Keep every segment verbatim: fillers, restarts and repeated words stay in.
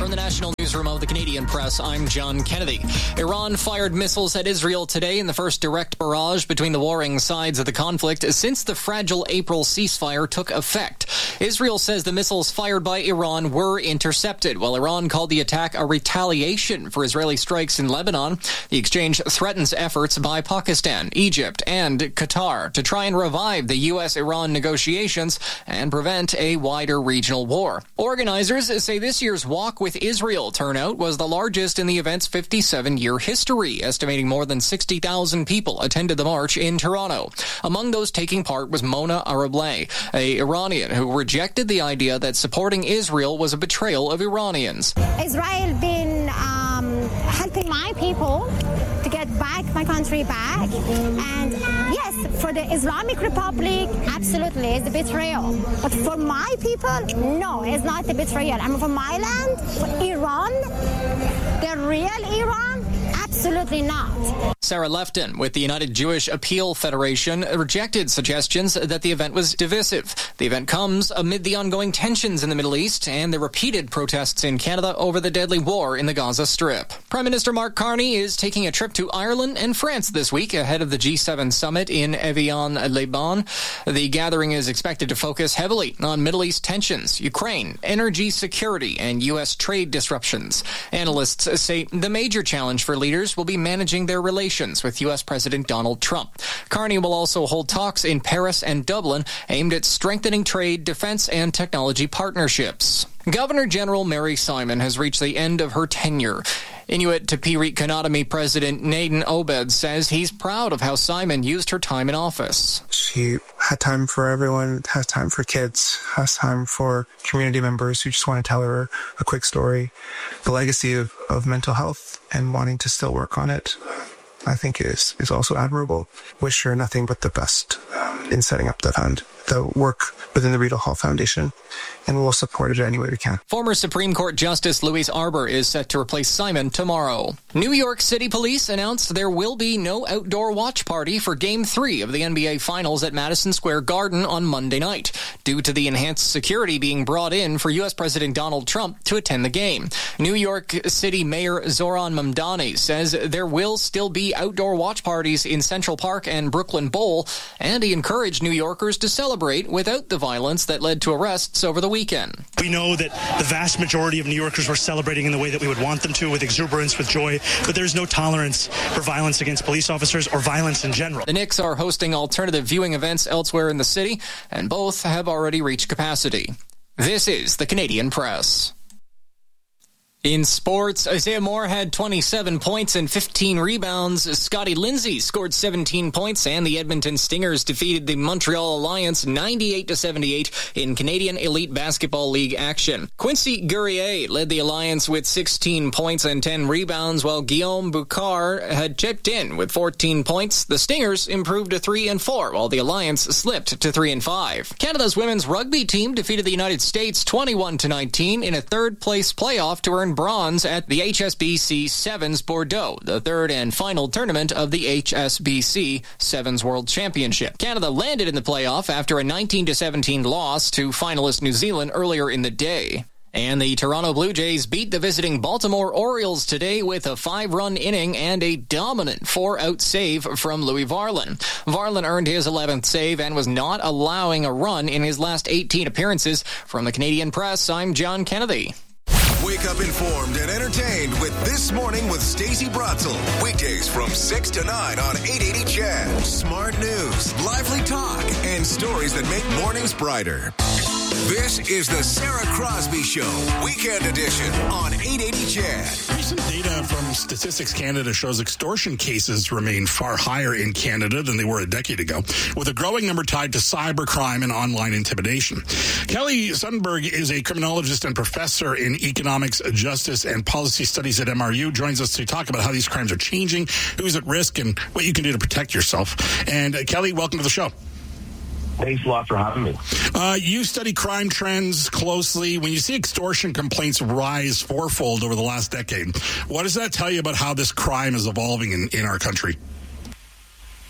From the National Newsroom of the Canadian Press, I'm John Kennedy. Iran fired missiles at Israel today in the first direct barrage between the warring sides of the conflict since the fragile April ceasefire took effect. Israel says the missiles fired by Iran were intercepted, while Iran called the attack a retaliation for Israeli strikes in Lebanon. The exchange threatens efforts by Pakistan, Egypt, and Qatar to try and revive the U S Iran negotiations and prevent a wider regional war. Organizers say this year's Walk with Israel turnout was the largest in the event's fifty-seven-year history, estimating more than sixty thousand people attended the march in Toronto. Among those taking part was Mona Arableh, a Iranian who rejected the idea that supporting Israel was a betrayal of Iranians. Israel been um, helping my people to get back my country back, and yes, for the Islamic Republic, absolutely, it's a betrayal. But for my people, no, it's not a betrayal. I mean, for my land, for Iran, the real Iran, absolutely not. Sarah Lefton with the United Jewish Appeal Federation rejected suggestions that the event was divisive. The event comes amid the ongoing tensions in the Middle East and the repeated protests in Canada over the deadly war in the Gaza Strip. Prime Minister Mark Carney is taking a trip to Ireland and France this week ahead of the G seven summit in Evian-les-Bains. The gathering is expected to focus heavily on Middle East tensions, Ukraine, energy security, and U S trade disruptions. Analysts say the major challenge for leaders will be managing their relations with U S President Donald Trump. Carney will also hold talks in Paris and Dublin aimed at strengthening trade, defense, and technology partnerships. Governor General Mary Simon has reached the end of her tenure. Inuit Tapiri Kanatami President Naden Obed says he's proud of how Simon used her time in office. She had time for everyone, has time for kids, has time for community members who just want to tell her a quick story. The legacy of, of mental health and wanting to still work on it, I think is, is also admirable. Wish her nothing but the best um, in setting up the fund, the work within the Rideau Hall Foundation, and we'll support it any way we can. Former Supreme Court Justice Louise Arbour is set to replace Simon tomorrow. New York City Police announced there will be no outdoor watch party for Game three of the N B A Finals at Madison Square Garden on Monday night, due to the enhanced security being brought in for U S President Donald Trump to attend the game. New York City Mayor Zoran Mamdani says there will still be outdoor watch parties in Central Park and Brooklyn Bowl, and he encouraged New Yorkers to celebrate without the violence that led to arrests over the weekend. We know that the vast majority of New Yorkers were celebrating in the way that we would want them to, with exuberance, with joy, but there's no tolerance for violence against police officers or violence in general. The Knicks are hosting alternative viewing events elsewhere in the city, and both have already reached capacity. This is the Canadian Press. In sports, Isaiah Moore had twenty-seven points and fifteen rebounds. Scotty Lindsay scored seventeen points, and the Edmonton Stingers defeated the Montreal Alliance ninety-eight to seventy-eight in Canadian Elite Basketball League action. Quincy Guerrier led the Alliance with sixteen points and ten rebounds, while Guillaume Boucard had chipped in with fourteen points. The Stingers improved to three and four, while the Alliance slipped to three and five. Canada's women's rugby team defeated the United States twenty-one to nineteen in a third-place playoff to earn bronze at the H S B C Sevens Bordeaux, the third and final tournament of the H S B C Sevens World Championship. Canada landed in the playoff after a nineteen to seventeen loss to finalist New Zealand earlier in the day. And the Toronto Blue Jays beat the visiting Baltimore Orioles today with a five-run inning and a dominant four-out save from Louis Varland. Varland earned his eleventh save and was not allowing a run in his last eighteen appearances. From the Canadian Press, I'm John Kennedy. Wake up informed and entertained with This Morning with Stacey Bratzel. Weekdays from six to nine on eight eighty C H E D. Smart news, lively talk, and stories that make mornings brighter. This is the Sarah Crosby Show, Weekend Edition on eight eighty C H E D. Recent data from Statistics Canada shows extortion cases remain far higher in Canada than they were a decade ago, with a growing number tied to cybercrime and online intimidation. Kelly Sundberg is a criminologist and professor in economics, justice, and policy studies at M R U. Joins us to talk about how these crimes are changing, who's at risk, and what you can do to protect yourself. And uh, Kelly, welcome to the show. Thanks a lot for having me. Uh, you study crime trends closely. When you see extortion complaints rise fourfold over the last decade, what does that tell you about how this crime is evolving in, in our country?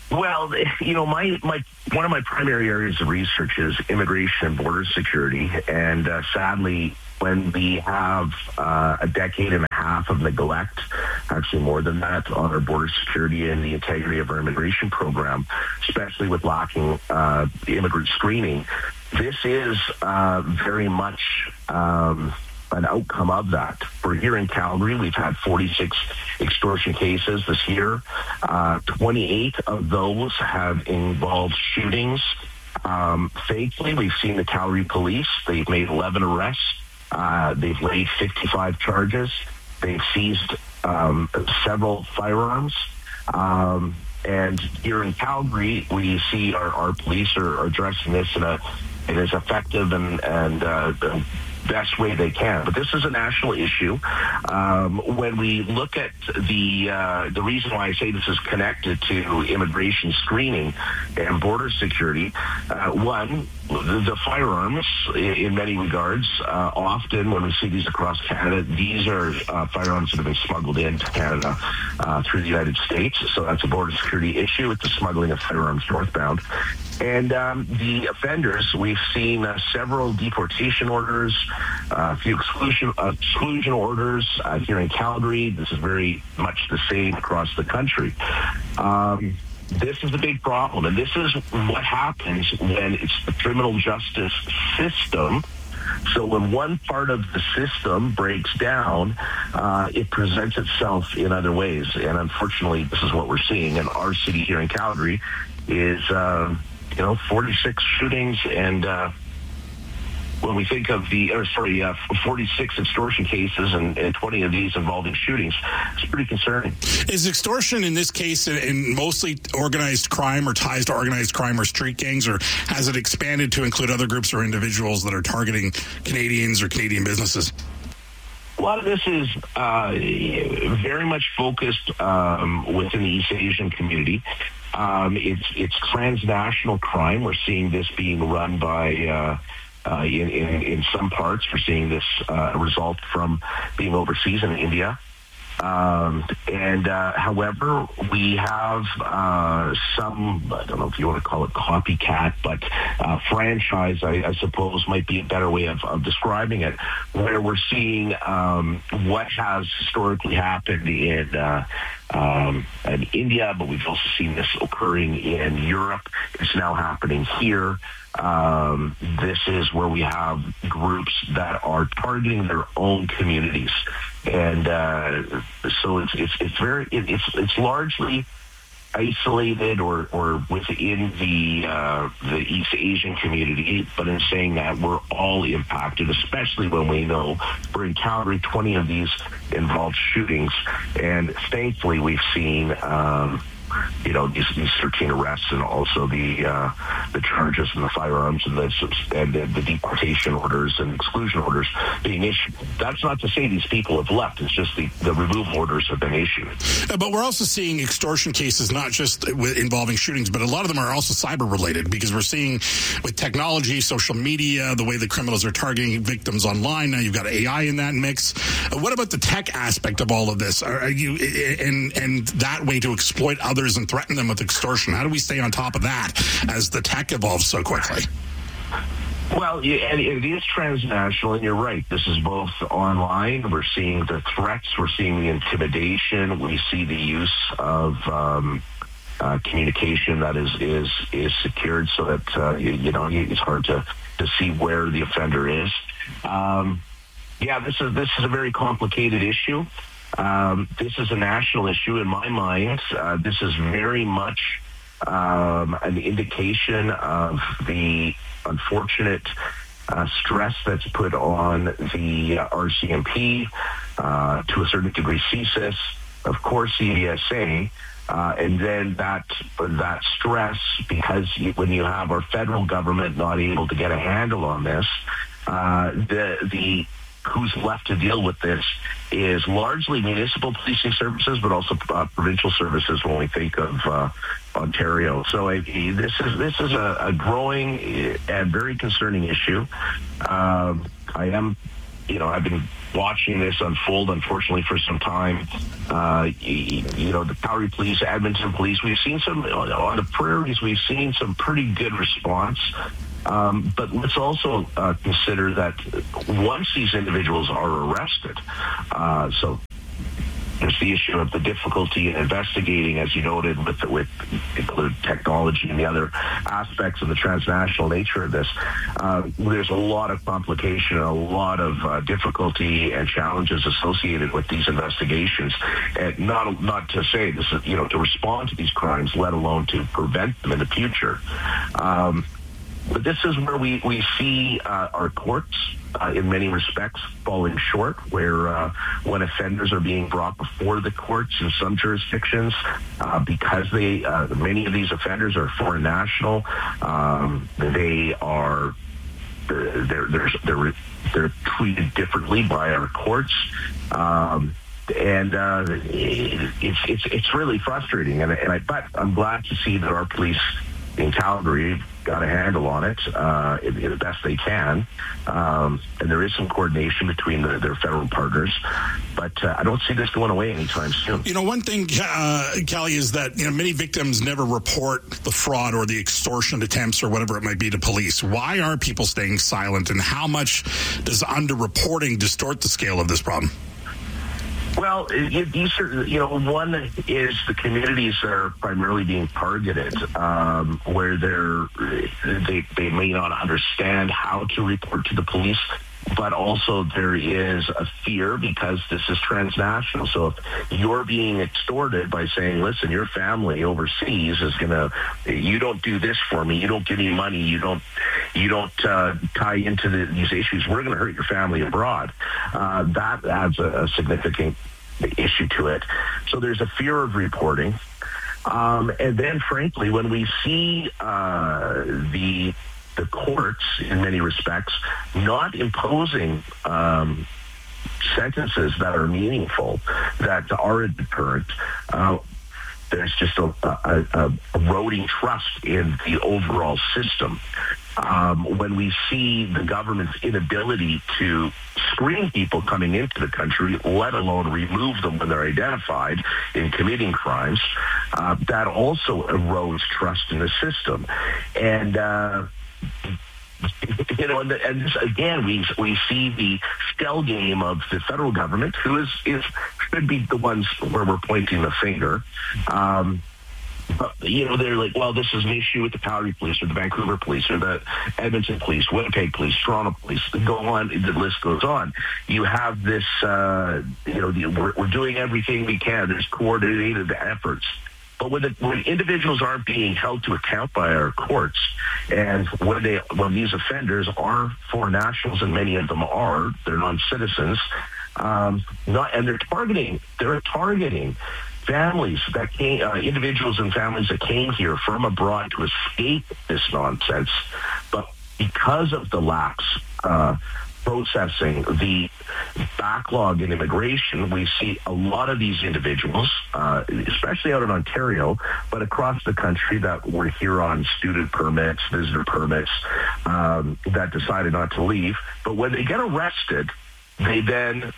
Well, you know, my, my one of my primary areas of research is immigration and border security. And uh, sadly, when we have uh, a decade and a half of neglect, actually more than that, on our border security and the integrity of our immigration program, especially with lacking uh, immigrant screening, this is uh, very much um, an outcome of that. We're here in Calgary. We've had forty-six extortion cases this year. Uh, twenty-eight of those have involved shootings. Um, thankfully, we've seen the Calgary police. They've made eleven arrests. Uh, they've laid fifty-five charges. They've seized um, several firearms. Um, and here in Calgary, we see our, our police are, are addressing this in a in as effective and, and uh, best way they can. But this is a national issue. Um, when we look at the uh, the reason why I say this is connected to immigration screening and border security, uh, one, the, the firearms, in many regards, uh, often when we see these across Canada, these are uh, firearms that have been smuggled into Canada uh, through the United States. So that's a border security issue with the smuggling of firearms northbound. And um, the offenders, we've seen uh, several deportation orders, uh, a few exclusion, uh, exclusion orders uh, here in Calgary. This is very much the same across the country. Um, this is a big problem, and this is what happens when it's the criminal justice system. So when one part of the system breaks down, uh, it presents itself in other ways. And unfortunately, this is what we're seeing in our city here in Calgary is... Uh, You know, forty-six shootings, and uh, when we think of the, or sorry, uh, forty-six extortion cases, and, and twenty of these involving shootings, it's pretty concerning. Is extortion in this case in, in mostly organized crime or ties to organized crime or street gangs, or has it expanded to include other groups or individuals that are targeting Canadians or Canadian businesses? A lot of this is uh, very much focused um, within the East Asian community. Um, it's it's transnational crime. We're seeing this being run by, uh, uh, in, in, in some parts, we're seeing this uh, result from being overseas in India. Um, and, uh, however, we have uh, some, I don't know if you want to call it copycat, but uh, franchise, I, I suppose, might be a better way of, of describing it, where we're seeing um, what has historically happened in, uh, um, in India, but we've also seen this occurring in Europe. It's now happening here. Um, this is where we have groups that are targeting their own communities. And uh, so it's it's it's very it, it's it's largely isolated or, or within the uh, the East Asian community. But in saying that, we're all impacted, especially when we know we're in Calgary. twenty of these involved shootings, and thankfully we've seen. Um, You know, these, these thirteen arrests, and also the uh, the charges and the firearms and the, and the the deportation orders and exclusion orders being issued. That's not to say these people have left. It's just the, the removal orders have been issued. But we're also seeing extortion cases, not just with involving shootings, but a lot of them are also cyber related, because we're seeing with technology, social media, the way the criminals are targeting victims online. Now you've got A I in that mix. What about the tech aspect of all of this? Are you and and that way to exploit others and threaten them with extortion? How do we stay on top of that as the tech evolves so quickly? Well, yeah, it is transnational, and you're right. This is both online. We're seeing the threats. We're seeing the intimidation. We see the use of um, uh, communication that is is is secured, so that uh, you, you know it's hard to to see where the offender is. Um, yeah, this is this is a very complicated issue. Um, this is a national issue in my mind. Uh, this is very much um, an indication of the unfortunate uh, stress that's put on the uh, R C M P, uh, to a certain degree C S I S, of course C V S A, uh, and then that that stress, because you, when you have our federal government not able to get a handle on this, uh, the the who's left to deal with this is largely municipal policing services, but also uh, provincial services when we think of uh, Ontario. So I, this is this is a, a growing and very concerning issue. Um, I am you know, I've been watching this unfold, unfortunately, for some time. Uh, you, you know, the Calgary Police, Edmonton Police, we've seen some, on the prairies, we've seen some pretty good response. Um, but let's also uh, consider that once these individuals are arrested, uh, so there's the issue of the difficulty in investigating, as you noted, with with include technology and the other aspects of the transnational nature of this. Uh, there's a lot of complication, a lot of uh, difficulty and challenges associated with these investigations. And not not to say this, is, you know, to respond to these crimes, let alone to prevent them in the future. Um, But this is where we, we see uh, our courts, uh, in many respects, falling short, where uh, when offenders are being brought before the courts in some jurisdictions, uh, because they uh, many of these offenders are foreign national, um, they are they're they're they're they're treated differently by our courts. Um, And uh, it, it's it's it's really frustrating, and, and I, but I'm glad to see that our police in Calgary got a handle on it uh, in, in the best they can, um, and there is some coordination between the, their federal partners. But uh, I don't see this going away anytime soon. You know, one thing, uh, Kelly, is that you know many victims never report the fraud or the extortion attempts or whatever it might be to police. Why are people staying silent, and how much does underreporting distort the scale of this problem? Well, these are, you know, one is the communities that are primarily being targeted, um, where they're, they, they may not understand how to report to the police, but also there is a fear because this is transnational. So if you're being extorted by saying, listen, your family overseas is going to, you don't do this for me, you don't give me money, you don't, you don't uh, tie into the, these issues, we're going to hurt your family abroad. Uh, that adds a, a significant issue to it. So there's a fear of reporting. Um, and then, frankly, when we see uh, the the courts, in many respects, not imposing um, sentences that are meaningful, that are a deterrent, uh, there's just a, a, a eroding trust in the overall system. Um, when we see the government's inability to screen people coming into the country, let alone remove them when they're identified in committing crimes, uh, that also erodes trust in the system. And, uh, you know, and, and this, again, we we see the shell game of the federal government, who is, is should be the ones where we're pointing the finger. Um, But, you know, they're like, well, this is an issue with the Calgary Police or the Vancouver Police or the Edmonton Police, Winnipeg Police, Toronto Police, go on, the list goes on. You have this, uh, you know, the, we're, we're doing everything we can. There's coordinated efforts. But when, the, when individuals aren't being held to account by our courts, and when they when these offenders are foreign nationals, and many of them are, they're non-citizens, um, not, and they're targeting, they're targeting families that came, uh, individuals and families that came here from abroad to escape this nonsense. But because of the lax uh, processing, the backlog in immigration, we see a lot of these individuals, uh, especially out in Ontario, but across the country, that were here on student permits, visitor permits, um, that decided not to leave. But when they get arrested, they then...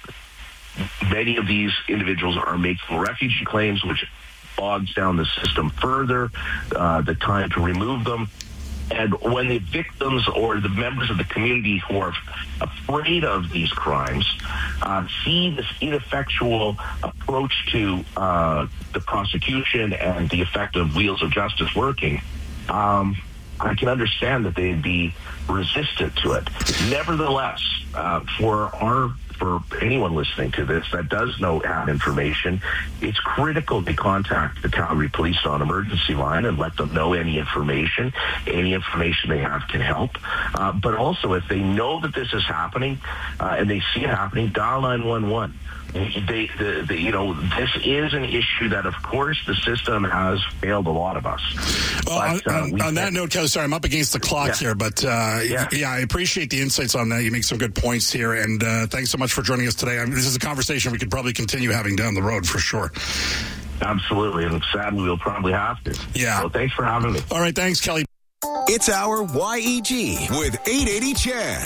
many of these individuals are making refugee claims, which bogs down the system further, uh, the time to remove them. And when the victims or the members of the community who are afraid of these crimes uh, see this ineffectual approach to uh, the prosecution and the effect of wheels of justice working, um, I can understand that they'd be resistant to it. Nevertheless, uh, for our for anyone listening to this that does know have information, it's critical they contact the Calgary Police non-emergency line and let them know any information. Any information they have can help. Uh, but also, if they know that this is happening uh, and they see it happening, dial nine one one. They, the, the, you know, this is an issue that, of course, the system has failed a lot of us. Well, but, on, uh, on that note, Kelly, sorry, I'm up against the clock yeah. here, but uh, yeah. yeah, I appreciate the insights on that. You make some good points here, and uh, thanks so much for joining us today. I mean, this is a conversation we could probably continue having down the road for sure. Absolutely, and sadly, we'll probably have to. Yeah. So thanks for having me. All right, thanks, Kelly. It's our Y E G with eight eighty Chad.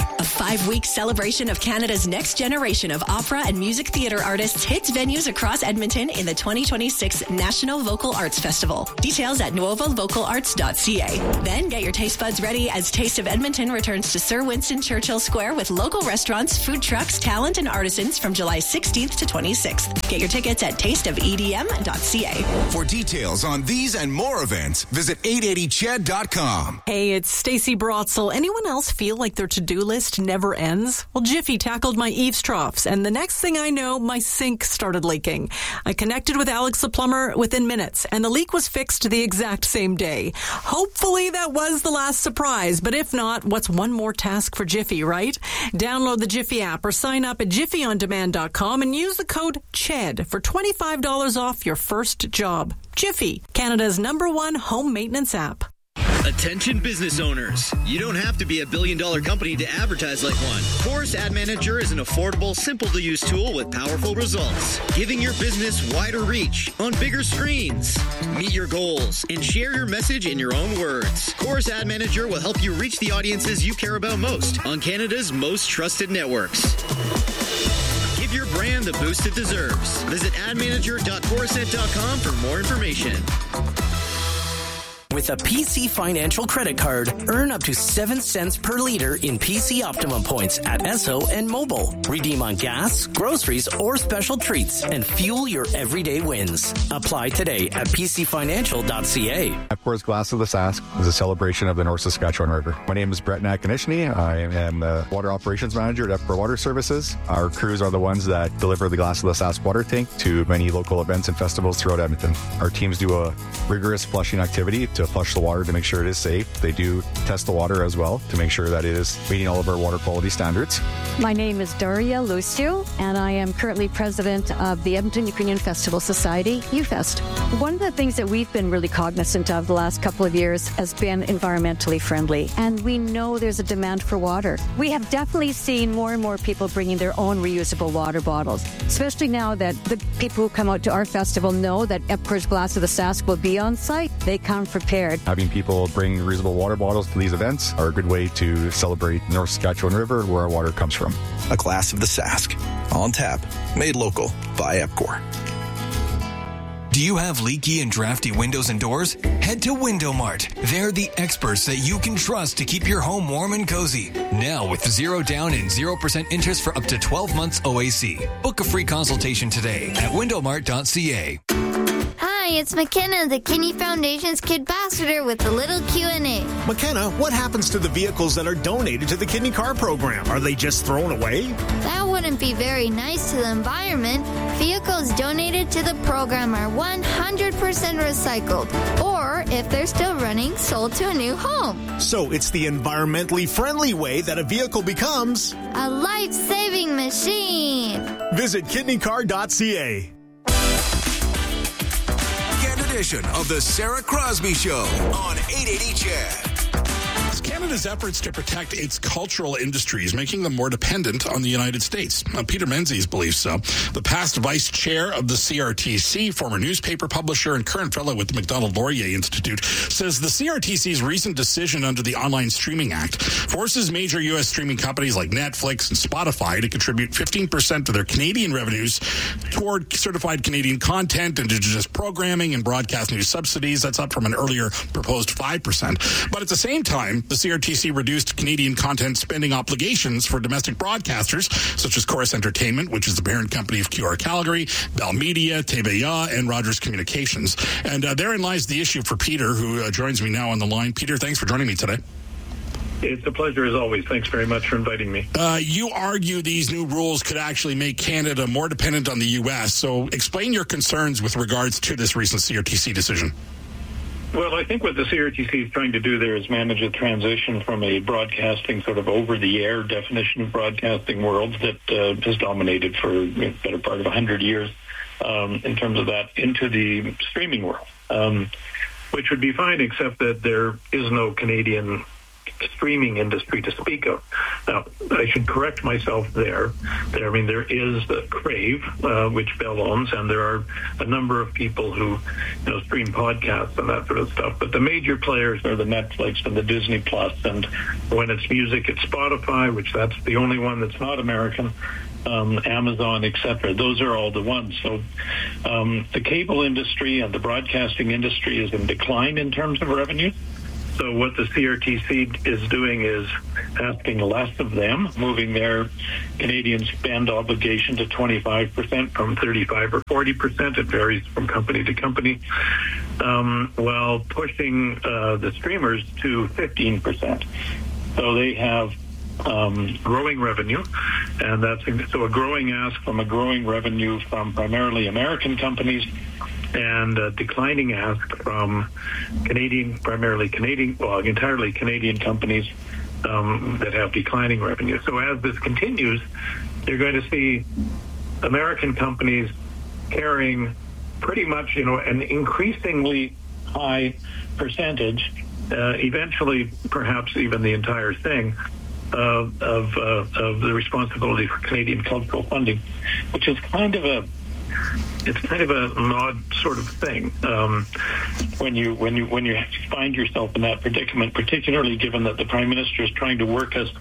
five-week celebration of Canada's next generation of opera and music theatre artists hits venues across Edmonton in the twenty twenty-six National Vocal Arts Festival. Details at nuovo vocal arts dot c a. Then get your taste buds ready as Taste of Edmonton returns to Sir Winston Churchill Square with local restaurants, food trucks, talent, and artisans from July sixteenth to twenty-sixth. Get your tickets at taste of e d m dot c a. For details on these and more events, visit eight eighty C H E D dot com. Hey, it's Stacey Brotzel. Anyone else feel like their to-do list never ends? Well, Jiffy tackled my eaves troughs, and the next thing I know, my sink started leaking. I connected with Alex the plumber within minutes, and the leak was fixed the exact same day. Hopefully that was the last surprise, but if not, what's one more task for Jiffy, right? Download the Jiffy app or sign up at jiffy on demand dot com and use the code C H E D for twenty-five dollars off your first job. Jiffy, Canada's number one home maintenance app. Attention business owners. You don't have to be a billion dollar company to advertise like one. Chorus Ad Manager is an affordable, simple to use tool with powerful results, giving your business wider reach on bigger screens. Meet your goals and share your message in your own words. Chorus Ad Manager will help you reach the audiences you care about most on Canada's most trusted networks. Give your brand the boost it deserves. Visit ad manager dot chorusnet dot com for more information. With a P C Financial credit card, earn up to seven cents per liter in P C Optimum points at Esso and Mobile. Redeem on gas, groceries, or special treats and fuel your everyday wins. Apply today at p c financial dot c a. EPCOR's Glass of the Sask is a celebration of the North Saskatchewan River. My name is Brett Nakanishny. I am the Water Operations Manager at EPCOR Water Services. Our crews are the ones that deliver the Glass of the Sask water tank to many local events and festivals throughout Edmonton. Our teams do a rigorous flushing activity to flush the water to make sure it is safe. They do test the water as well to make sure that it is meeting all of our water quality standards. My name is Daria Lucio, and I am currently president of the Edmonton Ukrainian Festival Society, UFest. One of the things that we've been really cognizant of the last couple of years has been environmentally friendly, and we know there's a demand for water. We have definitely seen more and more people bringing their own reusable water bottles, especially now that the people who come out to our festival know that EPCOR's Glass of the Sask will be on site. They come prepared. Having people bring reusable water bottles to these events are a good way to celebrate North Saskatchewan River, where our water comes from. A Glass of the Sask. On tap. Made local by EPCOR. Do you have leaky and drafty windows and doors? Head to Window Mart. They're the experts that you can trust to keep your home warm and cozy. Now with zero down and zero percent interest for up to twelve months O A C. Book a free consultation today at window mart dot c a. Hi, it's McKenna, the Kidney Foundation's Kid Ambassador with a little Q and A. McKenna, what happens to the vehicles that are donated to the Kidney Car Program? Are they just thrown away? That wouldn't be very nice to the environment. Vehicles donated to the program are one hundred percent recycled, or if they're still running, sold to a new home. So it's the environmentally friendly way that a vehicle becomes a life-saving machine. Visit kidney car dot c a. Edition of the Sarah Crosby Show on eight eighty C H E D. Canada's efforts to protect its cultural industries, making them more dependent on the United States. Uh, Peter Menzies believes so. The past vice chair of the C R T C, former newspaper publisher and current fellow with the Macdonald-Laurier Institute, says the C R T C's recent decision under the Online Streaming Act forces major U S streaming companies like Netflix and Spotify to contribute fifteen percent of their Canadian revenues toward certified Canadian content, Indigenous programming, and broadcast news subsidies. That's up from an earlier proposed five percent. But at the same time, the C R T C reduced Canadian content spending obligations for domestic broadcasters, such as Chorus Entertainment, which is the parent company of Q R Calgary, Bell Media, T V A, and Rogers Communications. And uh, therein lies the issue for Peter, who uh, joins me now on the line. Peter, thanks for joining me today. It's a pleasure as always. Thanks very much for inviting me. Uh, you argue these new rules could actually make Canada more dependent on the U S. So explain your concerns with regards to this recent C R T C decision. Well, I think what the C R T C is trying to do there is manage a transition from a broadcasting sort of over-the-air definition of broadcasting world that uh, has dominated for the better part of one hundred years um, in terms of that into the streaming world, um, which would be fine except that there is no Canadian streaming industry to speak of. Now, I should correct myself there. there I mean, there is the Crave, uh, which Bell owns, and there are a number of people who, you know, stream podcasts and that sort of stuff. But the major players are the Netflix and the Disney Plus, and when it's music, it's Spotify, which that's the only one that's not American. Um, Amazon, et cetera. Those are all the ones. So um, the cable industry and the broadcasting industry is in decline in terms of revenue. So what the C R T C is doing is asking less of them, moving their Canadian spend obligation to twenty-five percent from thirty-five or forty percent. It varies from company to company, um, while pushing uh, the streamers to fifteen percent. So they have Um, growing revenue, and that's so a growing ask from a growing revenue from primarily American companies, and a declining ask from Canadian, primarily Canadian, well, entirely Canadian companies um, that have declining revenue. So as this continues, you're going to see American companies carrying pretty much, you know, an increasingly high percentage, uh, eventually perhaps even the entire thing, Uh, of uh, of the responsibility for Canadian cultural funding, which is kind of a it's kind of a, an odd sort of thing um, when you when you when you find yourself in that predicament, particularly given that the Prime Minister is trying to work us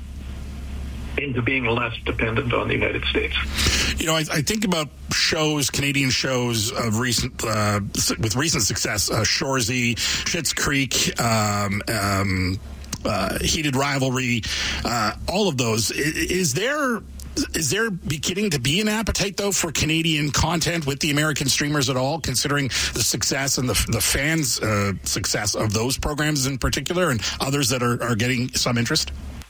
into being less dependent on the United States. You know, I, I think about shows, Canadian shows of recent uh, with recent success, uh, Shoresy, Schitt's Creek, um, um, Uh, Heated Rivalry, uh, all of those. Is, is there is there beginning to be an appetite, though, for Canadian content with the American streamers at all, considering the success and the, the fans' uh, success of those programs in particular and others that are, are getting some interest?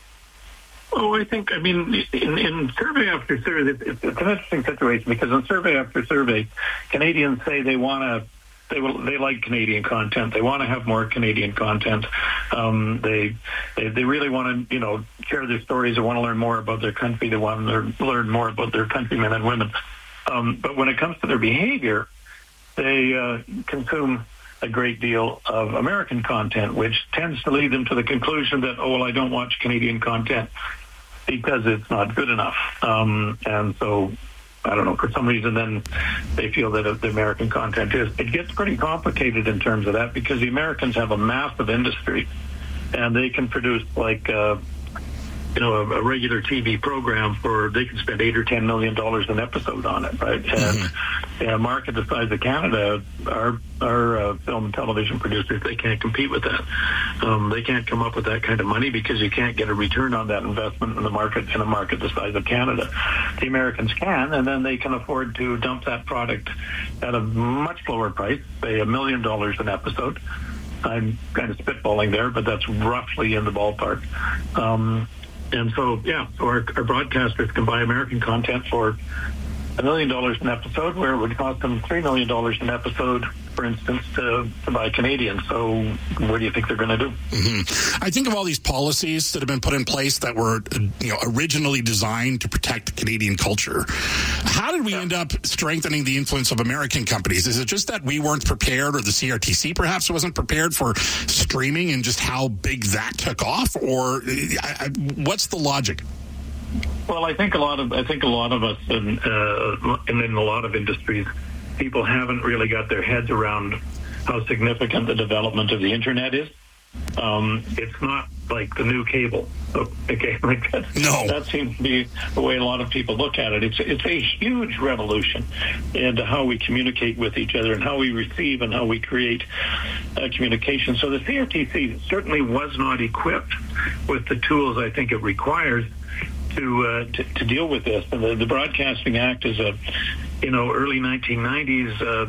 Oh, I think, I mean, in, in survey after survey, it's, it's an interesting situation because in survey after survey, Canadians say they want to They will. They like Canadian content. They want to have more Canadian content. Um, they, they they really want to, you know, share their stories. They want to learn more about their country. They want to learn, learn more about their countrymen and women. Um, but when it comes to their behavior, they uh, consume a great deal of American content, which tends to lead them to the conclusion that, oh, well, I don't watch Canadian content because it's not good enough. Um, and so, I don't know, for some reason then they feel that the American content is. It gets pretty complicated in terms of that because the Americans have a massive industry and they can produce like, uh, you know, a, a regular T V program for, they can spend eight or ten million dollars an episode on it, right? And in a market the size of Canada, our, our uh, film and television producers, they can't compete with that. Um, they can't come up with that kind of money because you can't get a return on that investment in the market, in a market the size of Canada. The Americans can, and then they can afford to dump that product at a much lower price, say a million dollars an episode. I'm kind of spitballing there, but that's roughly in the ballpark. Um, And so, yeah, so our, our broadcasters can buy American content for a million dollars an episode, where it would cost them three million dollars an episode, for instance, to, to buy Canadian. So what do you think they're going to do? Mm-hmm. I think of all these policies that have been put in place that were, you know, originally designed to protect Canadian culture. How did we end up strengthening the influence of American companies? Is it just that we weren't prepared, or the C R T C perhaps wasn't prepared for streaming and just how big that took off? Or I, I, what's the logic? Well, I think a lot of I think a lot of us, in, uh, and in a lot of industries, people haven't really got their heads around how significant the development of the internet is. Um, it's not like the new cable. Okay, like that. No, that seems to be the way a lot of people look at it. It's it's a huge revolution into how we communicate with each other and how we receive and how we create uh, communication. So the C R T C certainly was not equipped with the tools I think it requires to uh, to, to deal with this. And the, the Broadcasting Act is a, you know, early nineteen nineties uh,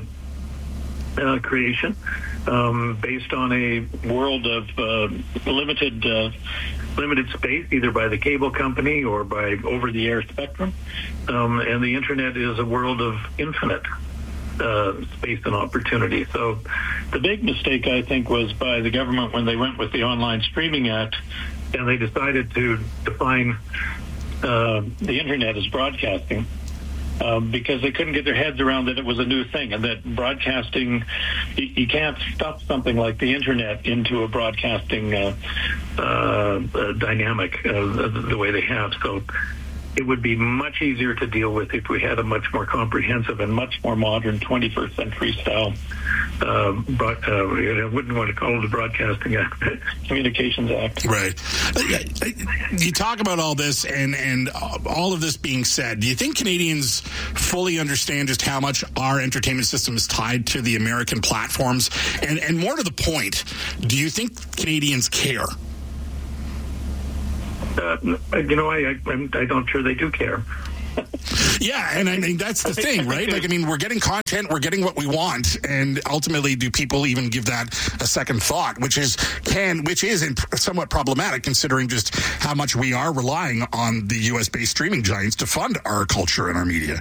uh, creation um, based on a world of uh, limited uh, limited space, either by the cable company or by over-the-air spectrum. Um, and the internet is a world of infinite uh, space and opportunity. So the big mistake, I think, was by the government when they went with the Online Streaming Act, and they decided to define Uh, the internet as broadcasting. um, because they couldn't get their heads around that it was a new thing and that broadcasting, you, you can't stuff something like the internet into a broadcasting uh, uh, uh, dynamic uh, the, the way they have. So it would be much easier to deal with if we had a much more comprehensive and much more modern twenty-first century style. Uh, but uh, I wouldn't want to call it a Broadcasting Act, Communications Act. Right. You talk about all this and, and all of this being said, do you think Canadians fully understand just how much our entertainment system is tied to the American platforms? And, and more to the point, do you think Canadians care? Uh, you know, I, I, I'm I don't sure they do care. Yeah, and I mean, that's the thing, right? Like, I mean, we're getting content, we're getting what we want, and ultimately, do people even give that a second thought, which is can, which is somewhat problematic considering just how much we are relying on the U S-based streaming giants to fund our culture and our media.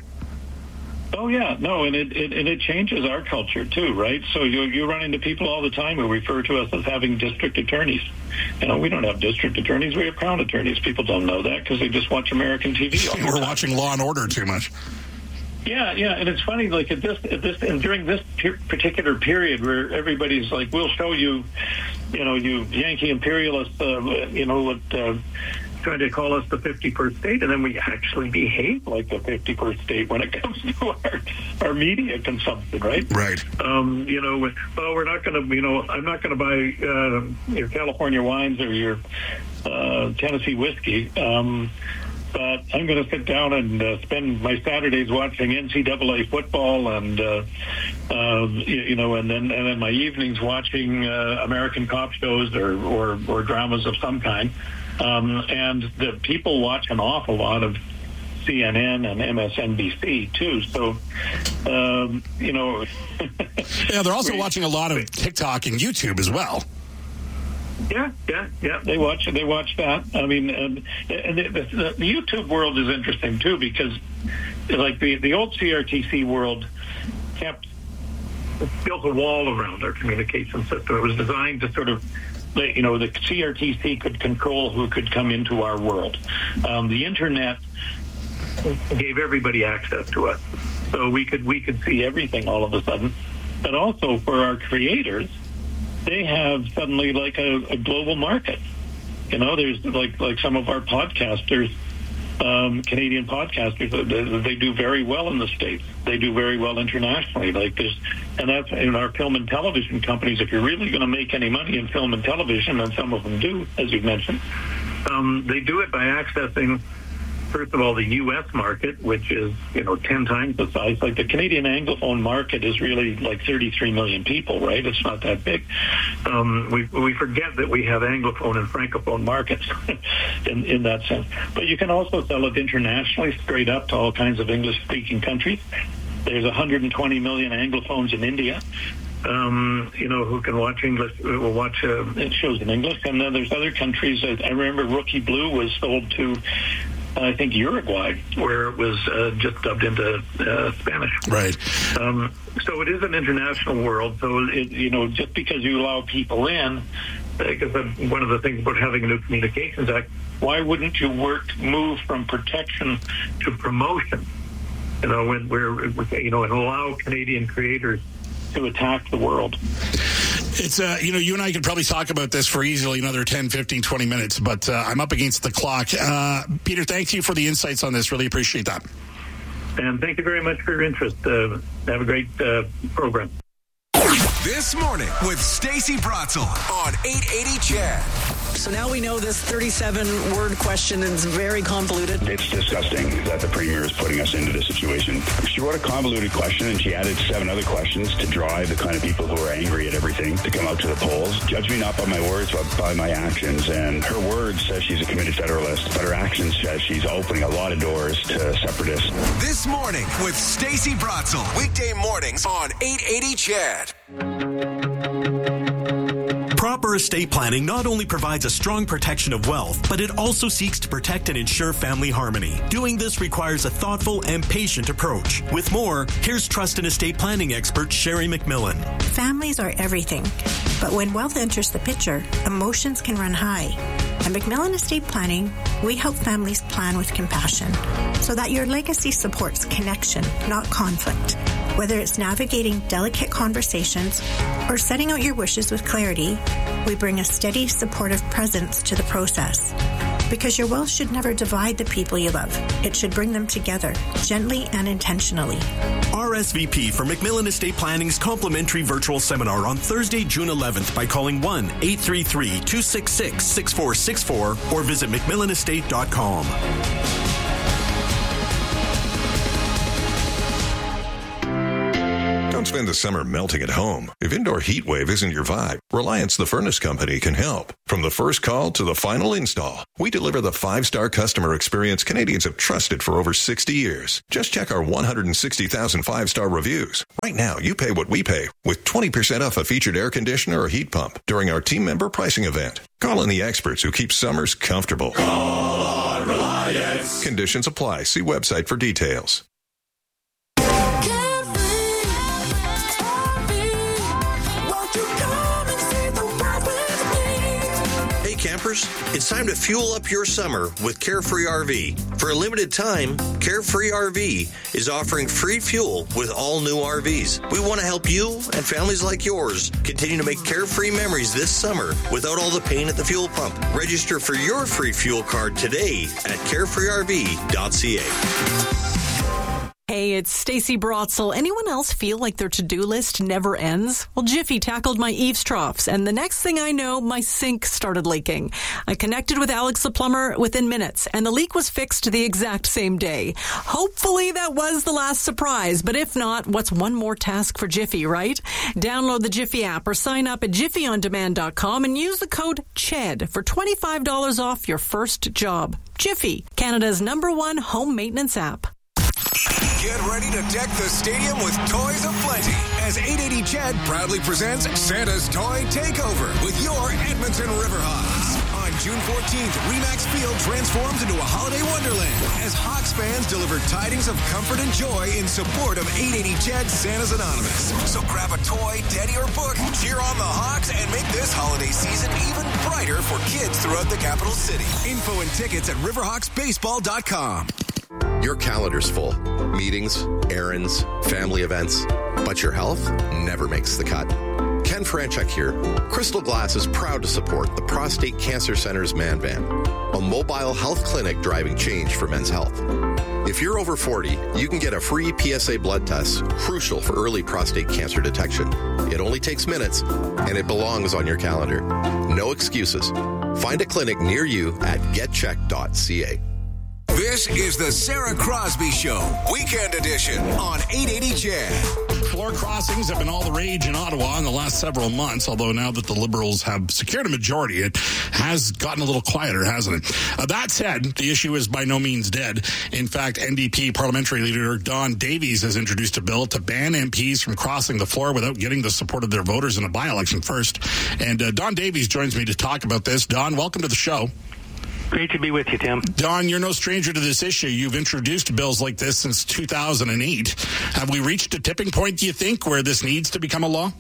Oh, yeah, no, and it, it and it changes our culture, too, right? So you, you run into people all the time who refer to us as having district attorneys. You know, we don't have district attorneys, we have crown attorneys. People don't know that because they just watch American T V all the time. We're watching Law and Order too much. Yeah, yeah, and it's funny, like, at this, at this, and during this per- particular period where everybody's like, we'll show you, you know, you Yankee imperialists, uh, you know, what... Uh, trying to call us the fifty-first state, and then we actually behave like the fifty-first state when it comes to our, our media consumption, right? Right. Um, you know, well, we're not going to, you know, I'm not going to buy uh, your California wines or your uh, Tennessee whiskey, um, but I'm going to sit down and uh, spend my Saturdays watching N C double A football and, uh, uh, you, you know, and then and then my evenings watching uh, American cop shows or, or, or dramas of some kind. Um, and the people watch an awful lot of C N N and M S N B C too. So, um, you know, yeah, they're also watching a lot of TikTok and YouTube as well. Yeah, yeah, yeah. They watch. They watch that. I mean, and, and the, the, the YouTube world is interesting too because, like the the old C R T C world, kept built a wall around our communication system. It was designed to sort of. You know, the C R T C could control who could come into our world. Um, the internet gave everybody access to us, so we could we could see everything all of a sudden. But also for our creators, they have suddenly like a, a global market. You know, there's like like some of our podcasters, um, Canadian podcasters, they, they do very well in the States. They do very well internationally. Like this, and that's in our film and television companies. If you're really going to make any money in film and television, and some of them do, as you've mentioned, um, they do it by accessing, first of all, the U S market, which is, you know, ten times the size. Like the Canadian Anglophone market is really like thirty-three million people, right? It's not that big. Um, we we forget that we have Anglophone and Francophone markets in, in that sense. But you can also sell it internationally, straight up to all kinds of English-speaking countries. There's one hundred twenty million Anglophones in India. Um, you know, who can watch English, will watch uh, shows in English. And then there's other countries. I remember Rookie Blue was sold to, I think, Uruguay, where it was uh, just dubbed into uh, Spanish. Right. Um, so it is an international world. So, it, you know, just because you allow people in, because one of the things about having a new Communications Act, why wouldn't you work, move from protection to promotion? You know, when we're, you know, and allow Canadian creators to attack the world. It's, uh, you know, you and I could probably talk about this for easily another ten, fifteen, twenty minutes, but uh, I'm up against the clock. Uh, Peter, thank you for the insights on this. Really appreciate that. And thank you very much for your interest. Uh, have a great uh, program. This morning with Stacey Bratzel on eight eighty C H E D. So now we know this thirty-seven word question is very convoluted. It's disgusting that the Premier is putting us into this situation. She wrote a convoluted question and she added seven other questions to drive the kind of people who are angry at everything to come out to the polls. Judge me not by my words, but by my actions. And her words says she's a committed Federalist, but her actions says she's opening a lot of doors to separatists. This morning with Stacey Bratzel. Weekday mornings on eight eighty C H E D. Proper estate planning not only provides a strong protection of wealth, but it also seeks to protect and ensure family harmony. Doing this requires a thoughtful and patient approach. With more, here's trust and estate planning expert Sherry McMillan. Families are everything, but when wealth enters the picture, emotions can run high. At McMillan Estate Planning, we help families plan with compassion so that your legacy supports connection, not conflict. Whether it's navigating delicate conversations or setting out your wishes with clarity, we bring a steady, supportive presence to the process. Because your will should never divide the people you love. It should bring them together, gently and intentionally. R S V P for McMillan Estate Planning's complimentary virtual seminar on Thursday, June eleventh by calling one eight three three, two six six, six four six four or visit mcmillan estate dot com. Don't spend the summer melting at home. If indoor heat wave isn't your vibe, Reliance the Furnace Company can help. From the first call to the final install, we deliver the five-star customer experience Canadians have trusted for over sixty years. Just check our one hundred sixty thousand five-star reviews. Right now, you pay what we pay with twenty percent off a featured air conditioner or heat pump during our team member pricing event. Call in the experts who keep summers comfortable. Call on Reliance. Conditions apply. See website for details. Campers, it's time to fuel up your summer with Carefree R V. For a limited time, Carefree R V is offering free fuel with all new R Vs. We want to help you and families like yours continue to make carefree memories this summer without all the pain at the fuel pump. Register for your free fuel card today at carefree r v dot c a. Hey, it's Stacey Brotzel. Anyone else feel like their to-do list never ends? Well, Jiffy tackled my eaves troughs, and the next thing I know, my sink started leaking. I connected with Alex the plumber within minutes, and the leak was fixed the exact same day. Hopefully that was the last surprise, but if not, what's one more task for Jiffy, right? Download the Jiffy app or sign up at jiffy on demand dot com and use the code C H E D for twenty-five dollars off your first job. Jiffy, Canada's number one home maintenance app. Get ready to deck the stadium with toys aplenty as eight eighty C H E D proudly presents Santa's Toy Takeover with your Edmonton Riverhawks. On June fourteenth, Remax Field transforms into a holiday wonderland as Hawks fans deliver tidings of comfort and joy in support of eight eighty C H E D Santa's Anonymous. So grab a toy, teddy, or book, cheer on the Hawks, and make this holiday season even brighter for kids throughout the capital city. Info and tickets at riverhawks baseball dot com. Your calendar's full. Meetings, errands, family events. But your health never makes the cut. Ken Franchuk here. Crystal Glass is proud to support the Prostate Cancer Center's Man Van, a mobile health clinic driving change for men's health. If you're over forty, you can get a free P S A blood test, crucial for early prostate cancer detection. It only takes minutes, and it belongs on your calendar. No excuses. Find a clinic near you at get check dot c a. This is the Sarah Crosby Show, Weekend Edition on eight eighty C H E D. Floor crossings have been all the rage in Ottawa in the last several months, although now that the Liberals have secured a majority, it has gotten a little quieter, hasn't it? Uh, that said, the issue is by no means dead. In fact, N D P parliamentary leader Don Davies has introduced a bill to ban M Ps from crossing the floor without getting the support of their voters in a by-election first. And uh, Don Davies joins me to talk about this. Don, welcome to the show. Great to be with you, Tim. Don, you're no stranger to this issue. You've introduced bills like this since two thousand eight. Have we reached a tipping point, do you think, where this needs to become a law?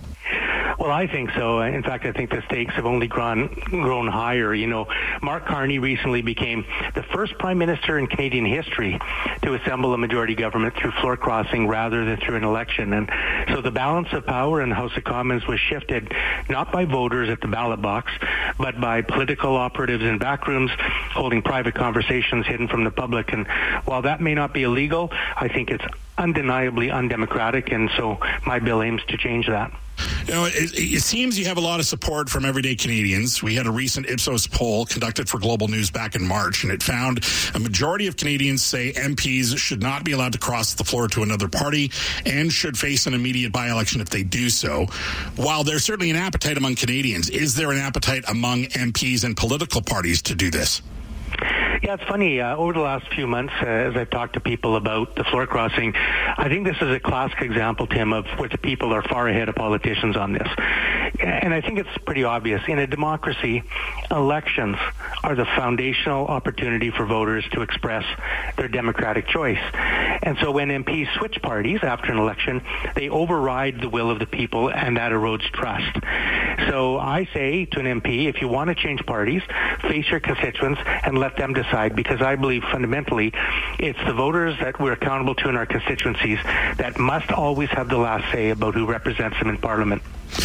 Well, I think so. In fact, I think the stakes have only grown grown higher. You know, Mark Carney recently became the first prime minister in Canadian history to assemble a majority government through floor crossing rather than through an election. And so the balance of power in the House of Commons was shifted not by voters at the ballot box, but by political operatives in backrooms holding private conversations hidden from the public. And while that may not be illegal, I think it's undeniably undemocratic, and so my bill aims to change that. You know, it, it seems you have a lot of support from everyday Canadians. We had a recent Ipsos poll conducted for Global News back in March, and it found a majority of Canadians say M Ps should not be allowed to cross the floor to another party and should face an immediate by-election if they do so. While there's certainly an appetite among Canadians, is there an appetite among M Ps and political parties to do this? Yeah, it's funny. Uh, over the last few months, uh, as I've talked to people about the floor crossing, I think this is a classic example, Tim, of where the people are far ahead of politicians on this. And I think it's pretty obvious. In a democracy, elections are the foundational opportunity for voters to express their democratic choice. And so when M Ps switch parties after an election, they override the will of the people, and that erodes trust. So I say to an M P, if you want to change parties, face your constituents and let them decide, because I believe fundamentally it's the voters that we're accountable to in our constituencies that must always have the last say about who represents them in Parliament.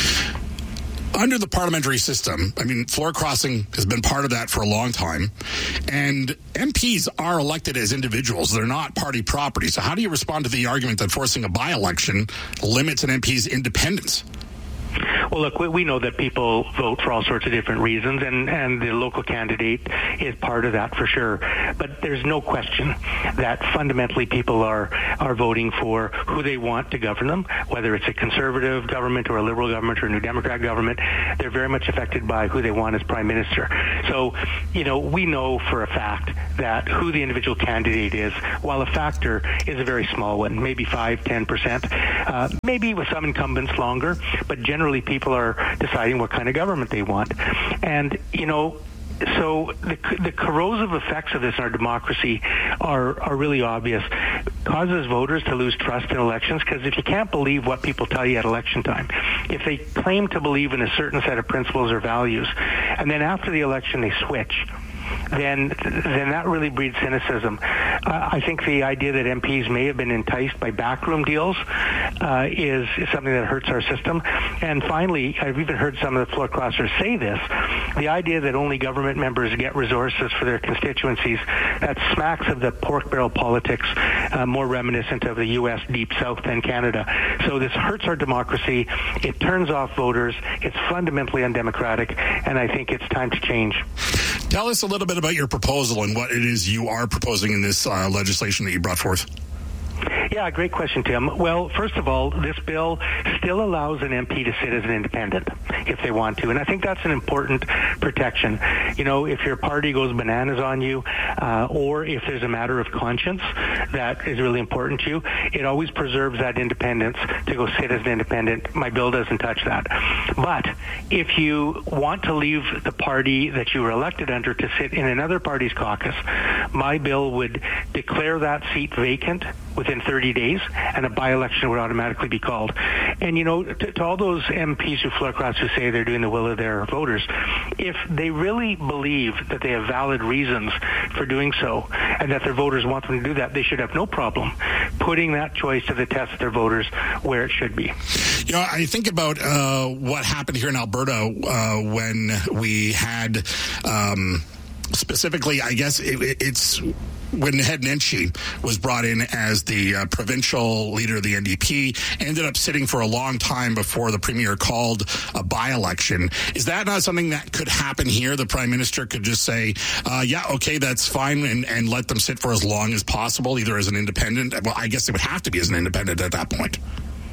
Under the parliamentary system, I mean, floor crossing has been part of that for a long time, and M Ps are elected as individuals. They're not party property. So how do you respond to the argument that forcing a by-election limits an M P's independence? Well, look, we, we know that people vote for all sorts of different reasons, and, and the local candidate is part of that for sure. But there's no question that fundamentally people are, are voting for who they want to govern them, whether it's a conservative government or a liberal government or a New Democrat government. They're very much affected by who they want as prime minister. So, you know, we know for a fact that who the individual candidate is, while a factor, is a very small one, maybe five, ten percent, uh, maybe with some incumbents longer, but generally people are deciding what kind of government they want. And, you know, so the, the corrosive effects of this in our democracy are, are really obvious. It causes voters to lose trust in elections, because if you can't believe what people tell you at election time, if they claim to believe in a certain set of principles or values, and then after the election they switch, then then that really breeds cynicism. Uh, I think the idea that M Ps may have been enticed by backroom deals uh, is, is something that hurts our system. And finally, I've even heard some of the floor crossers say this, the idea that only government members get resources for their constituencies, that smacks of the pork barrel politics, uh, more reminiscent of the U S Deep South than Canada. So this hurts our democracy. It turns off voters. It's fundamentally undemocratic, and I think it's time to change. Tell us a little bit about your proposal and what it is you are proposing in this uh, legislation that you brought forth. Yeah, great question, Tim. Well, first of all, this bill still allows an M P to sit as an independent if they want to, and I think that's an important protection. You know, if your party goes bananas on you, uh, or if there's a matter of conscience that is really important to you, it always preserves that independence to go sit as an independent. My bill doesn't touch that. But if you want to leave the party that you were elected under to sit in another party's caucus, my bill would declare that seat vacant within thirty days, and a by-election would automatically be called. And, you know, to, to all those M Ps who floor cross who say they're doing the will of their voters, if they really believe that they have valid reasons for doing so, and that their voters want them to do that, they should have no problem putting that choice to the test of their voters where it should be. You know, I think about uh, what happened here in Alberta uh, when we had... Um, Specifically, I guess it, it's when Hed Nenshi was brought in as the uh, provincial leader of the N D P, ended up sitting for a long time before the premier called a by-election. Is that not something that could happen here? The prime minister could just say, uh, yeah, okay, that's fine, and, and let them sit for as long as possible, either as an independent. Well, I guess it would have to be as an independent at that point.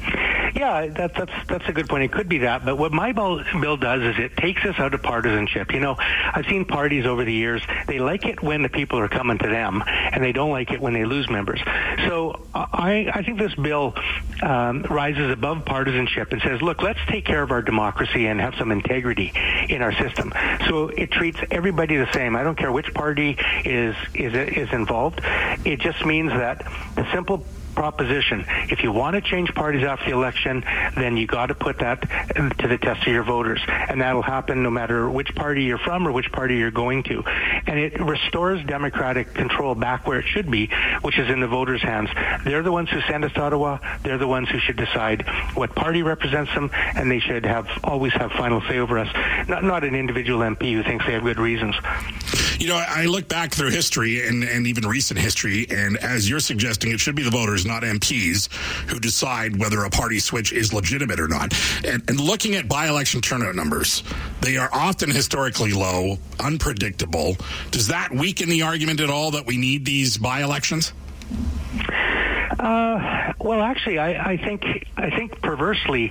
Yeah, that, that's that's a good point. It could be that. But what my bill, bill does is it takes us out of partisanship. You know, I've seen parties over the years, they like it when the people are coming to them, and they don't like it when they lose members. So I, I think this bill um, rises above partisanship and says, look, let's take care of our democracy and have some integrity in our system. So it treats everybody the same. I don't care which party is is is involved. It just means that the simple proposition, if you want to change parties after the election, then you got to put that to the test of your voters, and that'll happen no matter which party you're from or which party you're going to. And it restores democratic control back where it should be, which is in the voters' hands. They're the ones who send us to Ottawa. They're the ones who should decide what party represents them, and they should have always have final say over us, not not an individual M P who thinks they have good reasons. You know, I look back through history and, and even recent history, and as you're suggesting, it should be the voters, not M Ps, who decide whether a party switch is legitimate or not. And, and looking at by-election turnout numbers, they are often historically low, unpredictable. Does that weaken the argument at all that we need these by-elections? Uh, well, actually, I, I think I think perversely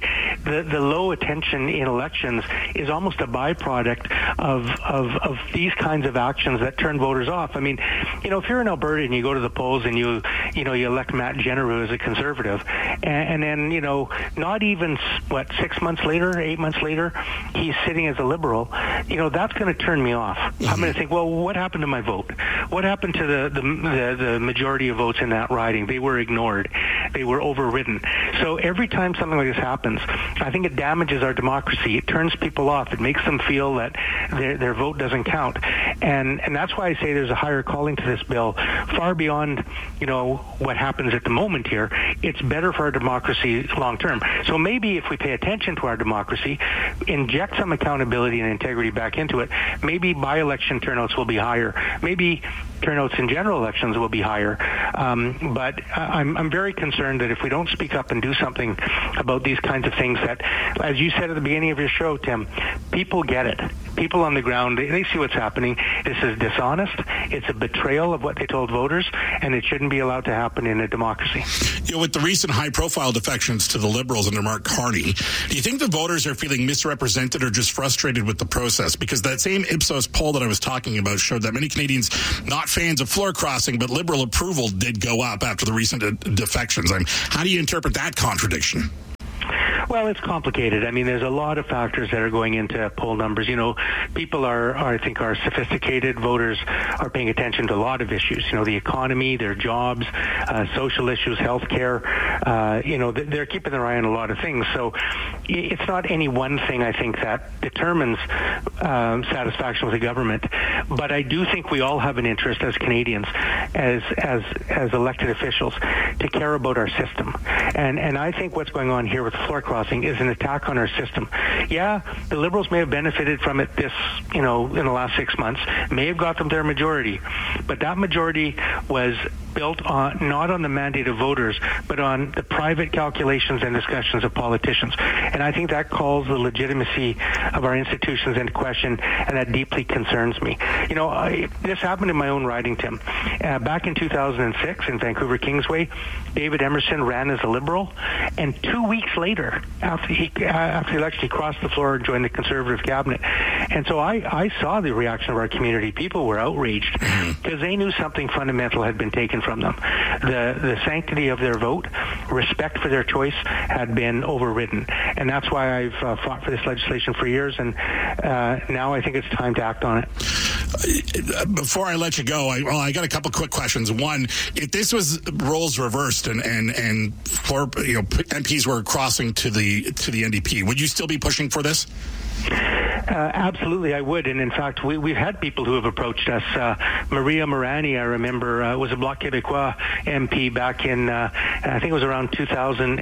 the, the low attention in elections is almost a byproduct of, of of these kinds of actions that turn voters off. I mean, you know, if you're in Alberta and you go to the polls and you, you know, you elect Matt Jenner as a Conservative, and, and then, you know, not even, what, six months later, eight months later, he's sitting as a Liberal, you know, that's going to turn me off. Mm-hmm. I'm going to think, well, what happened to my vote? What happened to the, the, the, the majority of votes in that riding? They were ignored. They were overridden. So every time something like this happens, I think it damages our democracy. It turns people off. It makes them feel that their, their vote doesn't count. And, and that's why I say there's a higher calling to this bill, far beyond, you know, what happens at the moment here. It's better for our democracy long term. So maybe if we pay attention to our democracy, inject some accountability and integrity back into it, maybe by-election turnouts will be higher. Maybe turnouts in general elections will be higher. Um, but I'm, I'm very concerned that if we don't speak up and do something about these kinds of things that, as you said at the beginning of your show, Tim, people get it. People on the ground, they, they see what's happening. This is dishonest. It's a betrayal of what they told voters, and it shouldn't be allowed to happen in a democracy. You know, with the recent high-profile defections to the Liberals under Mark Carney, do you think the voters are feeling misrepresented or just frustrated with the process? Because that same Ipsos poll that I was talking about showed that many Canadians, not fans of floor crossing, but Liberal approval did go up after the recent uh, defections. I mean, how do you interpret that contradiction? Well, it's complicated. I mean, there's a lot of factors that are going into poll numbers. You know, people are, are, I think, are sophisticated. Voters are paying attention to a lot of issues. You know, the economy, their jobs, uh, social issues, healthcare. Uh, you know, they're keeping their eye on a lot of things. So it's not any one thing, I think, that determines um, satisfaction with the government. But I do think we all have an interest as Canadians, as as as elected officials, to care about our system. And and I think what's going on here with floor crossing is an attack on our system. Yeah, the Liberals may have benefited from it this, you know, in the last six months, may have got them their majority, but that majority was built on not on the mandate of voters, but on the private calculations and discussions of politicians. And I think that calls the legitimacy of our institutions into question, and that deeply concerns me. You know, I, this happened in my own riding, Tim. Uh, back in two thousand six in Vancouver Kingsway, David Emerson ran as a Liberal, and two weeks later, after, he, uh, after the election, he crossed the floor and joined the Conservative cabinet. And so I, I saw the reaction of our community. People were outraged because they knew something fundamental had been taken from them. The the sanctity of their vote, respect for their choice, had been overridden. And that's why I've uh, fought for this legislation for years, and uh, now I think it's time to act on it. Before I let you go, I, well, I got a couple quick questions. One, if this was roles reversed and and and for, you know, M Ps were crossing to the to the N D P, would you still be pushing for this? Uh, absolutely, I would. And in fact, we, we've had people who have approached us. Uh, Maria Morani, I remember, uh, was a Bloc Québécois M P back in, uh, I think it was around two thousand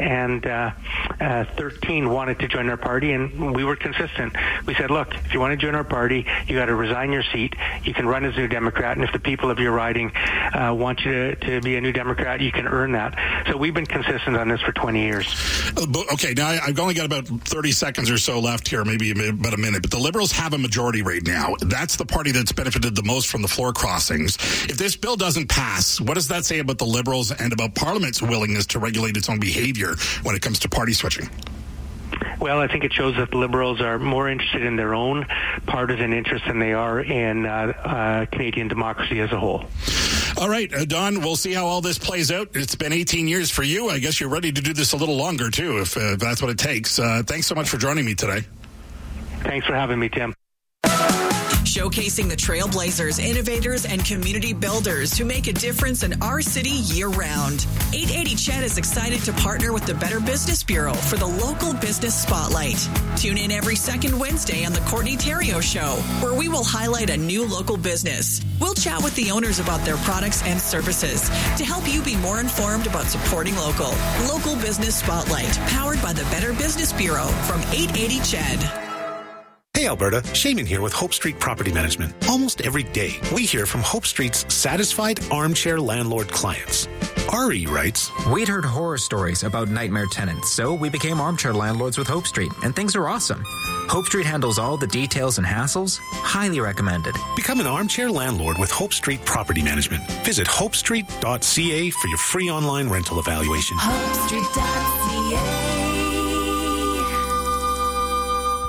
thirteen, wanted to join our party, and we were consistent. We said, look, if you want to join our party, you got to resign your seat. You can run as a New Democrat, and if the people of your riding uh, want you to, to be a New Democrat, you can earn that. So we've been consistent on this for twenty years. Okay, now I've only got about thirty seconds or so left here, maybe about a minute, but the Liberals have a majority right now. That's the party that's benefited the most from the floor crossings. If this bill doesn't pass, what does that say about the Liberals and about Parliament's willingness to regulate its own behavior when it comes to party switching? Well, I think it shows that the Liberals are more interested in their own partisan interests than they are in uh, uh, Canadian democracy as a whole. All right, uh, Don, we'll see how all this plays out. It's been eighteen years for you. I guess you're ready to do this a little longer, too, if, uh, if that's what it takes. Uh, thanks so much for joining me today. Thanks for having me, Tim. Showcasing the trailblazers, innovators, and community builders who make a difference in our city year-round. eight eighty C H E D is excited to partner with the Better Business Bureau for the Local Business Spotlight. Tune in every second Wednesday on the Courtney Theriault Show, where we will highlight a new local business. We'll chat with the owners about their products and services to help you be more informed about supporting local. Local Business Spotlight, powered by the Better Business Bureau from eight eighty C H E D. Hey Alberta, Shaman here with Hope Street Property Management. Almost every day, we hear from Hope Street's satisfied armchair landlord clients. Ari writes, We'd heard horror stories about nightmare tenants, so we became armchair landlords with Hope Street, and things are awesome. Hope Street handles all the details and hassles. Highly recommended. Become an armchair landlord with Hope Street Property Management. Visit hope street dot c a for your free online rental evaluation. hope street dot c a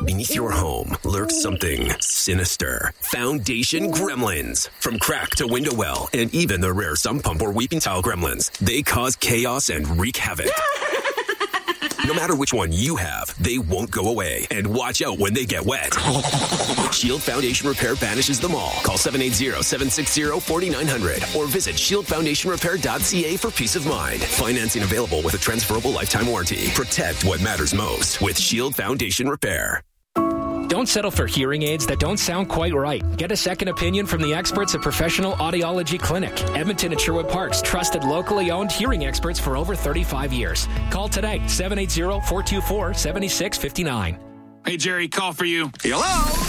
Beneath your home lurks something sinister. Foundation Gremlins. From crack to window well, and even the rare sump pump or weeping tile gremlins, they cause chaos and wreak havoc. No matter which one you have, they won't go away. And watch out when they get wet. Shield Foundation Repair banishes them all. Call seven eight zero, seven six zero, four nine zero zero or visit shield foundation repair dot c a for peace of mind. Financing available with a transferable lifetime warranty. Protect what matters most with Shield Foundation Repair. Don't settle for hearing aids that don't sound quite right. Get a second opinion from the experts at Professional Audiology Clinic. Edmonton and Sherwood Park's trusted locally owned hearing experts for over thirty-five years. Call today, seven eight zero, four two four, seven six five nine. Hey, Jerry, call for you. Hello?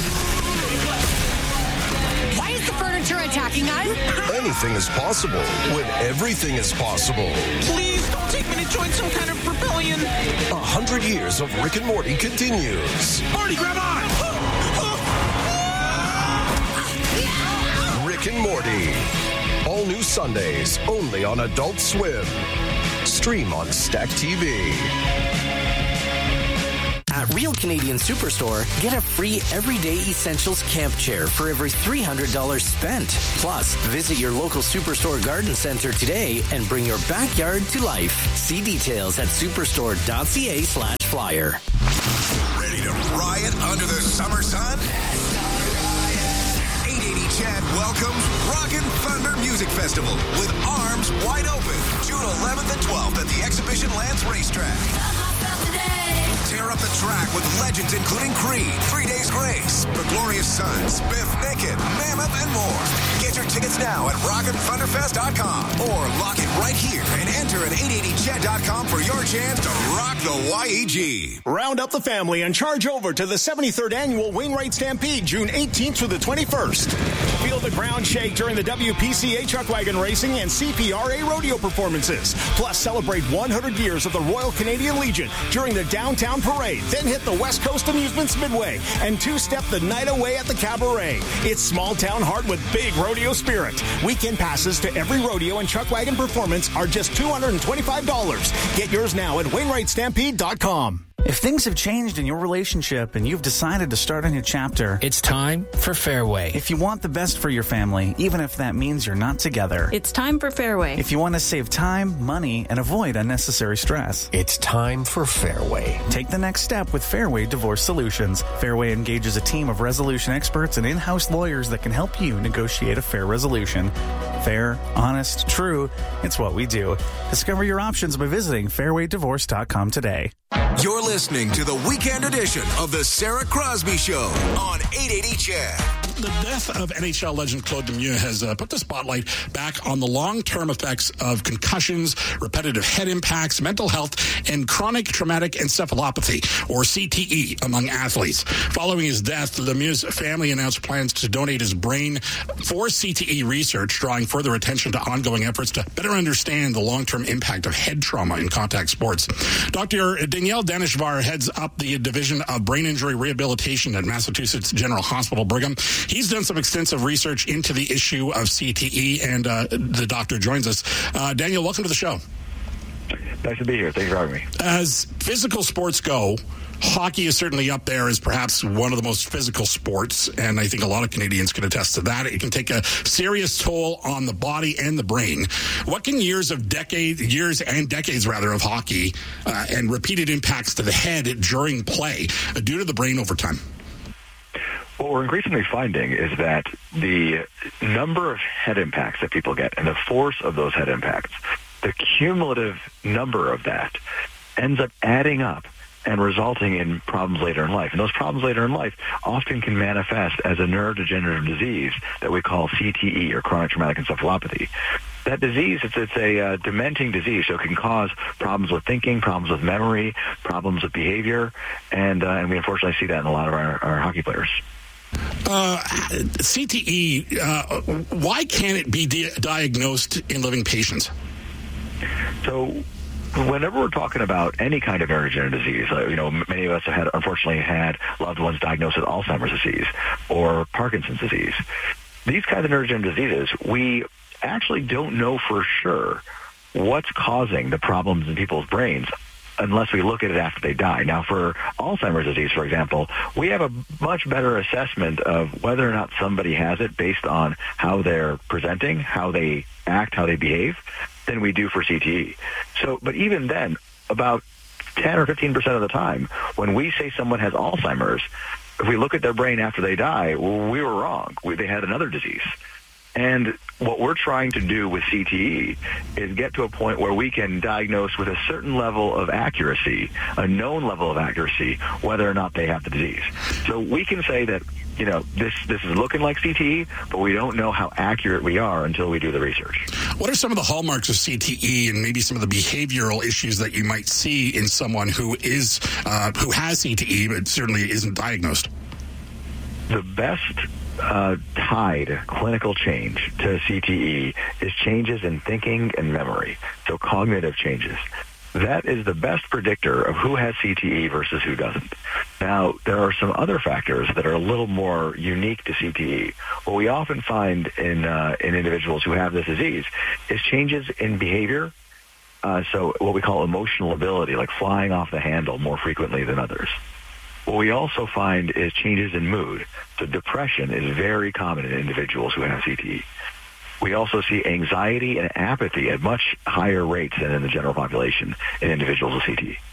Why is the furniture attacking us? Anything is possible when everything is possible. Please don't take me to join some kind of rebellion. A hundred years of Rick and Morty continues. Morty, grab on! Rick and Morty. All new Sundays, only on Adult Swim. Stream on Stack T V. At Real Canadian Superstore, get a free Everyday Essentials camp chair for every three hundred dollars spent. Plus, visit your local Superstore garden center today and bring your backyard to life. See details at superstore dot c a slash flyer. Ready to riot under the summer sun? eight eighty Chad welcomes Rockin' Thunder Music Festival with arms wide open. June eleventh and twelfth at the Exhibition Lands Racetrack. Tear up the track with legends including Creed, Three Days Grace, The Glorious Sons, Biff Naked, Mammoth, and more. Get your tickets now at rockin thunder fest dot com or lock it right here and enter at eight eighty chat dot com for your chance to rock the Y E G. Round up the family and charge over to the seventy-third Annual Wainwright Stampede, June eighteenth through the twenty-first. Feel the ground shake during the W P C A Chuck Wagon Racing and C P R A rodeo performances. Plus, celebrate one hundred years of the Royal Canadian Legion during the Downtown Parade. Then hit the West Coast Amusements Midway and two-step the night away at the Cabaret. It's small town heart with big rodeo spirit. Weekend passes to every rodeo and Chuck Wagon performance are just two hundred twenty-five dollars. Get yours now at wainwright stampede dot com. If things have changed in your relationship and you've decided to start a new chapter, it's time for Fairway. If you want the best for your family, even if that means you're not together, it's time for Fairway. If you want to save time, money, and avoid unnecessary stress, it's time for Fairway. Take the next step with Fairway Divorce Solutions. Fairway engages a team of resolution experts and in-house lawyers that can help you negotiate a fair resolution. Fair, honest, true, it's what we do. Discover your options by visiting fairway divorce dot com today. You're listening to the weekend edition of the Sarah Crosby Show on eight eighty Chad. The death of N H L legend Claude Lemieux has uh, put the spotlight back on the long-term effects of concussions, repetitive head impacts, mental health, and chronic traumatic encephalopathy, or C T E, among athletes. Following his death, Lemieux's family announced plans to donate his brain for C T E research, drawing further attention to ongoing efforts to better understand the long-term impact of head trauma in contact sports. Doctor Danielle Danishvar heads up the Division of Brain Injury Rehabilitation at Massachusetts General Hospital Brigham. He's done some extensive research into the issue of C T E, and uh, the doctor joins us. Uh, Daniel, welcome to the show. Nice to be here. Thanks for having me. As physical sports go, hockey is certainly up there as perhaps one of the most physical sports, and I think a lot of Canadians can attest to that. It can take a serious toll on the body and the brain. What can years of decades, years and decades rather of hockey uh, and repeated impacts to the head during play uh, do to the brain over time? What we're increasingly finding is that the number of head impacts that people get and the force of those head impacts, the cumulative number of that ends up adding up and resulting in problems later in life. And those problems later in life often can manifest as a neurodegenerative disease that we call C T E, or chronic traumatic encephalopathy. That disease, it's, it's a uh, dementing disease, so it can cause problems with thinking, problems with memory, problems with behavior, and uh, and we unfortunately see that in a lot of our, our hockey players. Uh, C T E, uh, why can't it be di- diagnosed in living patients? So whenever we're talking about any kind of neurodegenerative disease, uh, you know, many of us have had, unfortunately had loved ones diagnosed with Alzheimer's disease or Parkinson's disease. These kinds of neurodegenerative diseases, we actually don't know for sure what's causing the problems in people's brains unless we look at it after they die. Now, for Alzheimer's disease, for example, we have a much better assessment of whether or not somebody has it based on how they're presenting, how they act, how they behave, than we do for C T E. So, but even then, about ten or fifteen percent of the time, when we say someone has Alzheimer's, if we look at their brain after they die, well, we were wrong. We, they had another disease. And what we're trying to do with C T E is get to a point where we can diagnose with a certain level of accuracy, a known level of accuracy, whether or not they have the disease. So we can say that, you know, this this is looking like C T E, but we don't know how accurate we are until we do the research. What are some of the hallmarks of C T E and maybe some of the behavioral issues that you might see in someone who is uh, who has C T E but certainly isn't diagnosed? The best uh, tied clinical change to C T E is changes in thinking and memory, so cognitive changes. That is the best predictor of who has C T E versus who doesn't. Now, there are some other factors that are a little more unique to C T E. What we often find in uh, in individuals who have this disease is changes in behavior, uh, so what we call emotional ability, like flying off the handle more frequently than others. What we also find is changes in mood. So depression is very common in individuals who have C T E. We also see anxiety and apathy at much higher rates than in the general population in individuals with C T E.